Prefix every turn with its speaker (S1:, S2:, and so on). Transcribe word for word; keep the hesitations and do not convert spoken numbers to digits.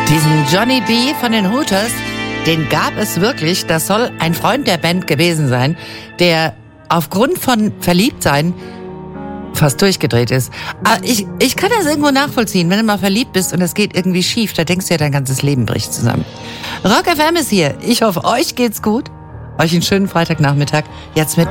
S1: Diesen Johnny B. von den Hooters, den gab es wirklich. Das soll ein Freund der Band gewesen sein, der aufgrund von Verliebtsein fast durchgedreht ist. Aber ich, ich kann das irgendwo nachvollziehen. Wenn du mal verliebt bist und es geht irgendwie schief, da denkst du ja, dein ganzes Leben bricht zusammen. Rock F M ist hier. Ich hoffe, euch geht's gut. Euch einen schönen Freitagnachmittag. Jetzt mit